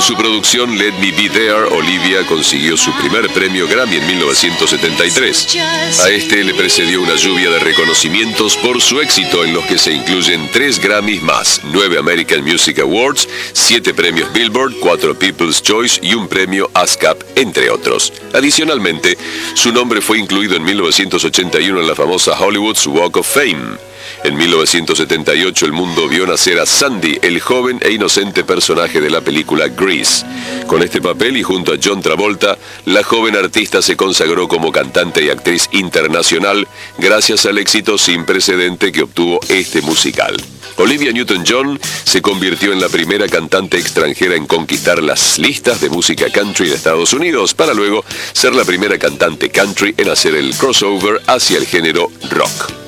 su producción Let Me Be There, Olivia consiguió su primer premio Grammy en 1973. A este le precedió una lluvia de reconocimientos por su éxito, en los que se incluyen 3 Grammys más, 9 American Music Awards, 7 premios Billboard, 4 People's Choice y un premio ASCAP, entre otros. Adicionalmente, su nombre fue incluido en 1981 en la famosa Hollywood's Walk of Fame. En 1978 el mundo vio nacer a Sandy, el joven e inocente personaje de la película Grease. Con este papel y junto a John Travolta, la joven artista se consagró como cantante y actriz internacional gracias al éxito sin precedente que obtuvo este musical. Olivia Newton-John se convirtió en la primera cantante extranjera en conquistar las listas de música country de Estados Unidos, para luego ser la primera cantante country en hacer el crossover hacia el género rock.